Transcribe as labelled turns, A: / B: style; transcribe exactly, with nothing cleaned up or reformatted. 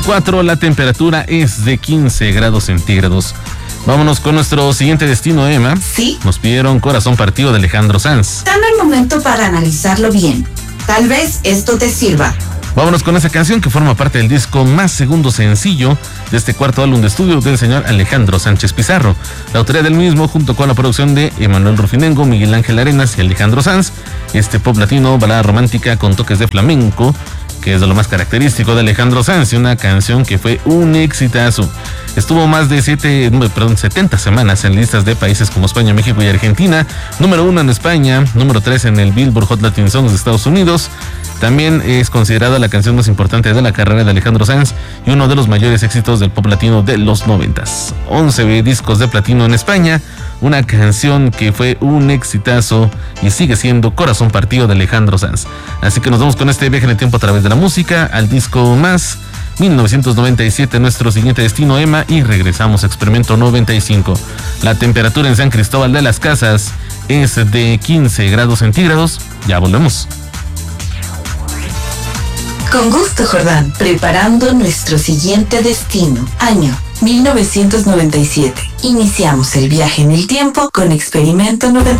A: cuatro, la temperatura es de quince grados centígrados. Vámonos con nuestro siguiente destino, Emma.
B: Sí.
A: Nos pidieron Corazón Partido de Alejandro Sanz.
B: Dame el momento para analizarlo bien. Tal vez esto te sirva.
A: Vámonos con esa canción que forma parte del disco más segundo sencillo de este cuarto álbum de estudio del señor Alejandro Sánchez Pizarro. La autoría del mismo, junto con la producción de Emanuel Rufinengo, Miguel Ángel Arenas y Alejandro Sanz. Este pop latino, balada romántica con toques de flamenco, que es de lo más característico de Alejandro Sanz, una canción que fue un exitazo. Estuvo más de siete, perdón, setenta semanas en listas de países como España, México y Argentina. Número uno en España, número tres en el Billboard Hot Latin Songs de Estados Unidos. También es considerada la canción más importante de la carrera de Alejandro Sanz y uno de los mayores éxitos del pop latino de los noventas. once discos de platino en España, una canción que fue un exitazo y sigue siendo Corazón Partido de Alejandro Sanz. Así que nos vamos con este viaje en el tiempo a través de la música al disco Más, mil novecientos noventa y siete, nuestro siguiente destino, Emma, y regresamos a Experimento noventa y cinco. La temperatura en San Cristóbal de las Casas es de quince grados centígrados. Ya volvemos.
B: Con gusto, Jordán, preparando nuestro siguiente destino. Año mil novecientos noventa y siete. Iniciamos el viaje en el tiempo con Experimento noventa y cinco.